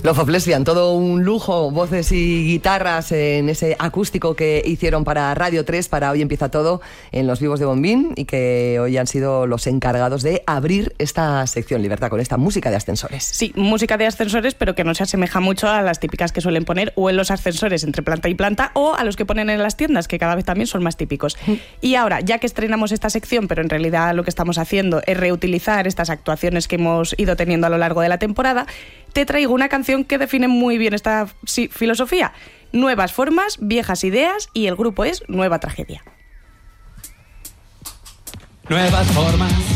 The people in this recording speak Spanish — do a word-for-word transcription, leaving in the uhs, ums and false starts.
Love of Lesbian, todo un lujo, voces y guitarras en ese acústico que hicieron para Radio tres, para Hoy Empieza Todo, en los Vivos de Bombín, y que hoy han sido los encargados de abrir esta sección, Libertad, con esta música de ascensores. Sí, música de ascensores, pero que no se asemeja mucho a las típicas que suelen poner o en los ascensores entre planta y planta, o a los que ponen en las tiendas, que cada vez también son más típicos. Y ahora, ya que estrenamos esta sección, pero en realidad lo que estamos haciendo es reutilizar estas actuaciones que hemos ido teniendo a lo largo de la temporada, te traigo una canción que define muy bien esta sí, filosofía. Nuevas formas, viejas ideas, y el grupo es Nueva Tragedia. Nuevas formas,